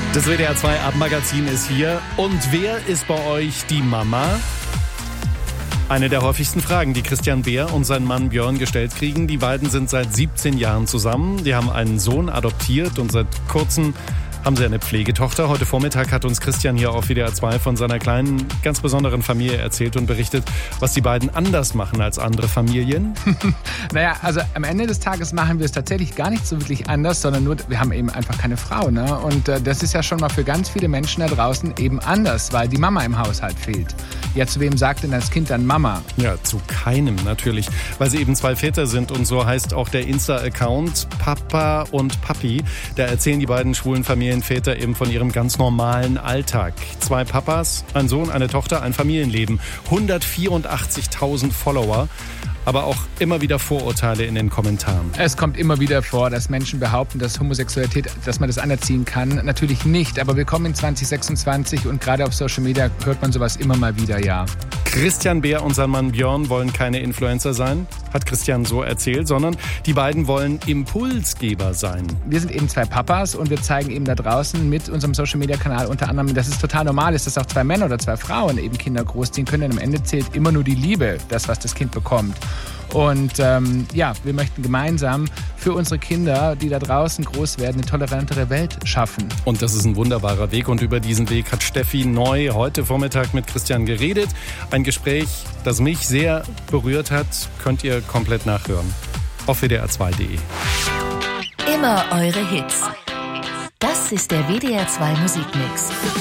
Das WDR 2 Abendmagazin ist hier. Und wer ist bei euch die Mama? Eine der häufigsten Fragen, die Christian Beer und sein Mann Björn gestellt kriegen. Die beiden sind seit 17 Jahren zusammen. Die haben einen Sohn adoptiert und seit kurzem haben sie eine Pflegetochter. Heute Vormittag hat uns Christian hier auf WDR 2 von seiner kleinen, ganz besonderen Familie erzählt und berichtet, was die beiden anders machen als andere Familien. Naja, also am Ende des Tages machen wir es tatsächlich gar nicht so wirklich anders, sondern nur, wir haben eben einfach keine Frau. Ne? Und das ist ja schon mal für ganz viele Menschen da draußen eben anders, weil die Mama im Haushalt fehlt. Ja, zu wem sagt denn das Kind dann Mama? Ja, zu keinem natürlich, weil sie eben zwei Väter sind und so heißt auch der Insta-Account Papa und Papi. Da erzählen die beiden schwulen Familienväter eben von ihrem ganz normalen Alltag. 2 Papas, ein Sohn, eine Tochter, ein Familienleben. 184.000 Follower. Aber auch immer wieder Vorurteile in den Kommentaren. Es kommt immer wieder vor, dass Menschen behaupten, dass Homosexualität, dass man das anerziehen kann. Natürlich nicht, aber wir kommen in 2026 und gerade auf Social Media hört man sowas immer mal wieder, ja. Christian Beer und sein Mann Björn wollen keine Influencer sein, hat Christian so erzählt, sondern die beiden wollen Impulsgeber sein. Wir sind eben 2 Papas und wir zeigen eben da draußen mit unserem Social-Media-Kanal unter anderem, dass es total normal ist, dass auch 2 Männer oder 2 Frauen eben Kinder großziehen können. Denn am Ende zählt immer nur die Liebe, das, was das Kind bekommt. Und ja, wir möchten gemeinsam für unsere Kinder, die da draußen groß werden, eine tolerantere Welt schaffen. Und das ist ein wunderbarer Weg. Und über diesen Weg hat Steffi Neu heute Vormittag mit Christian geredet. Ein Gespräch, das mich sehr berührt hat, könnt ihr komplett nachhören. Auf wdr2.de. Immer eure Hits. Das ist der WDR 2 Musikmix.